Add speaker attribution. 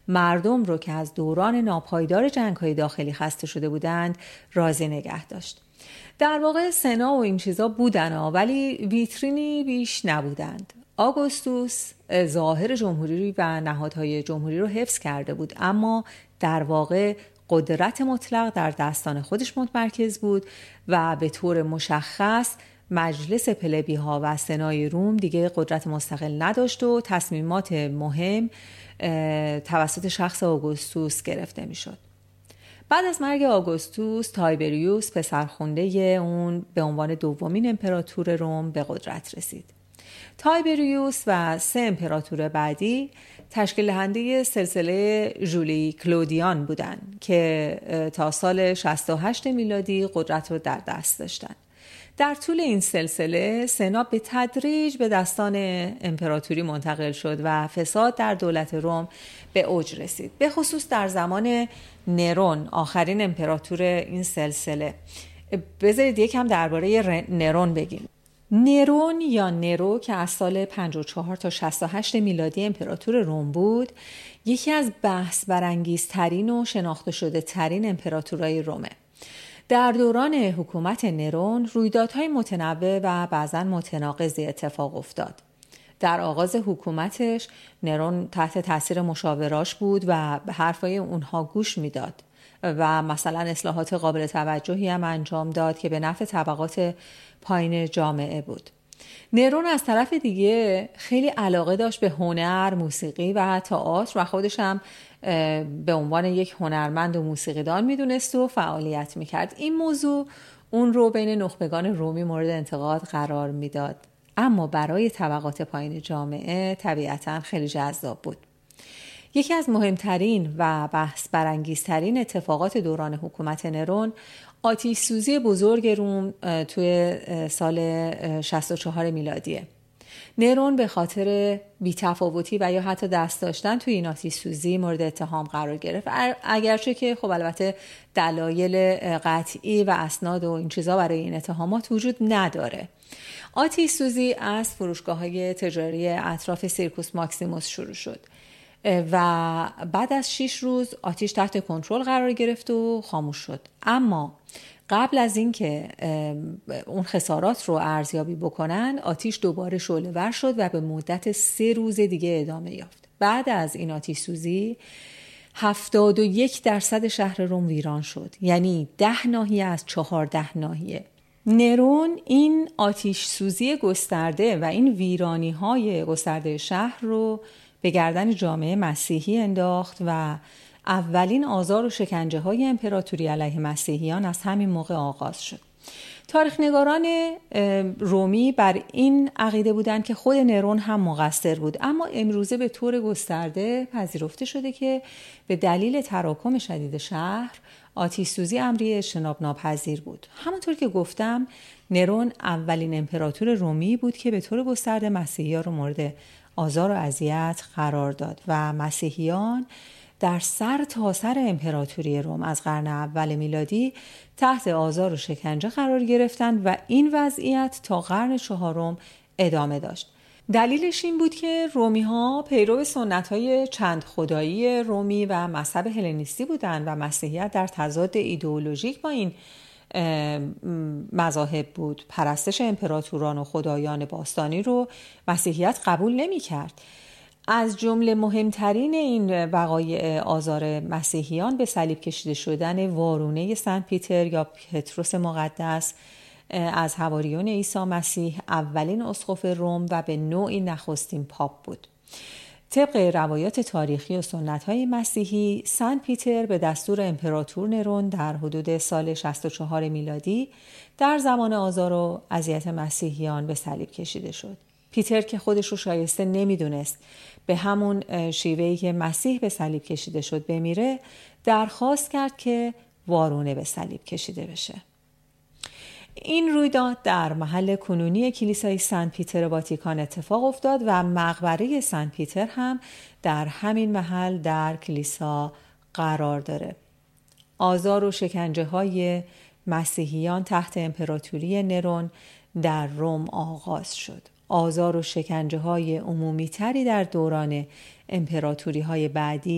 Speaker 1: مردم رو که از دوران ناپایدار جنگ‌های داخلی خسته شده بودند راضی نگه داشت. در واقع سنا و این چیزا بودن ولی ویترینی بیش نبودند. آگوستوس ظاهر جمهوری و نهادهای جمهوری رو حفظ کرده بود، اما در واقع قدرت مطلق در دستان خودش متمرکز بود و به طور مشخص مجلس پلبی ها و سنای روم دیگه قدرت مستقل نداشت و تصمیمات مهم توسط شخص آگوستوس گرفته می شد. بعد از مرگ آگوستوس، تایبریوس پسرخونده اون به عنوان دومین امپراتور روم به قدرت رسید. تایبریوس و 3 امپراتور بعدی تشکیل دهنده سلسله ژولی کلودیان بودند که تا سال 68 میلادی قدرت رو در دست داشتند. در طول این سلسله سنا به تدریج به دستان امپراتوری منتقل شد و فساد در دولت روم به اوج رسید، به خصوص در زمان نرون، آخرین امپراتور این سلسله. بذارید یکم درباره نرون بگیم. نرون یا نرو که از سال 54 تا 68 میلادی امپراتور روم بود، یکی از بحث برانگیزترین و شناخته شده ترین امپراتورای رومه. در دوران حکومت نرون رویدادهای متنوع و بعضاً متناقضی اتفاق افتاد. در آغاز حکومتش نرون تحت تاثیر مشاوراش بود و به حرفای اونها گوش میداد و مثلا اصلاحات قابل توجهی هم انجام داد که به نفع طبقات پایین جامعه بود. نرون از طرف دیگه خیلی علاقه داشت به هنر، موسیقی و تئاتر و خودش هم به عنوان یک هنرمند و موسیقیدان میدونست و فعالیت میکرد. این موضوع اون رو بین نخبگان رومی مورد انتقاد قرار میداد، اما برای طبقات پایین جامعه طبیعتاً خیلی جذاب بود. یکی از مهمترین و بحث برانگیزترین اتفاقات دوران حکومت نرون آتش سوزی بزرگ روم توی سال 64 میلادیه. نرون به خاطر بی‌تفاوتی و یا حتی دست داشتن توی این آتش سوزی مورد اتهام قرار گرفت، اگرچه که خب البته دلایل قطعی و اسناد و این چیزا برای این اتهامات وجود نداره. آتش سوزی از فروشگاه‌های تجاری اطراف سیرکوس ماکسیموس شروع شد و بعد از 6 روز آتش تحت کنترل قرار گرفت و خاموش شد. اما قبل از اینکه اون خسارات رو ارزیابی بکنن، آتش دوباره شعله‌ور شد و به مدت 3 روز دیگه ادامه یافت. بعد از این آتش سوزی 71% شهر روم ویران شد، یعنی 10 ناحیه از 14 ناحیه. نرون این آتش سوزی گسترده و این ویرانی‌های گسترده شهر رو به گردن جامعه مسیحی انداخت و اولین آزار و شکنجه های امپراتوری علیه مسیحیان از همین موقع آغاز شد. تاریخ‌نگاران رومی بر این عقیده بودند که خود نرون هم مقصر بود، اما امروزه به طور گسترده پذیرفته شده که به دلیل تراکم شدید شهر آتش سوزی امری اجتناب ناپذیر بود. همونطور که گفتم نرون اولین امپراتور رومی بود که به طور گسترده مسیحیان رو مورد آزار و اذیت قرار داد و مسیحیان در سر تا سر امپراتوری روم از قرن اول میلادی تحت آزار و شکنجه قرار گرفتند و این وضعیت تا قرن 4 ادامه داشت. دلیلش این بود که رومی ها پیرو سنت های چند خدایی رومی و مذهب هلنیستی بودند و مسیحیت در تضاد ایدئولوژیک با این مذاهب بود. پرستش امپراتوران و خدایان باستانی رو مسیحیت قبول نمی کرد. از جمله مهمترین این وقایع آزار مسیحیان به صلیب کشیده شدن وارونه سنت پیتر یا پتروس مقدس از حواریون عیسی مسیح، اولین اسقف روم و به نوعی نخستین پاپ بود. طبق روایات تاریخی و سنت‌های مسیحی، سنت پیتر به دستور امپراتور نرون در حدود سال 64 میلادی در زمان آزار و اذیت مسیحیان به صلیب کشیده شد. پیتر که خودش رو شایسته نمیدونست به همون شیوهی که مسیح به صلیب کشیده شد بمیره، درخواست کرد که وارونه به صلیب کشیده بشه. این رویداد در محل کنونی کلیسای سنت پیتر واتیکان اتفاق افتاد و مقبره سنت پیتر هم در همین محل در کلیسا قرار داره. آزار و شکنجه های مسیحیان تحت امپراتوری نرون در روم آغاز شد. آزار و شکنجه های عمومی تری در دوران امپراتوری های بعدی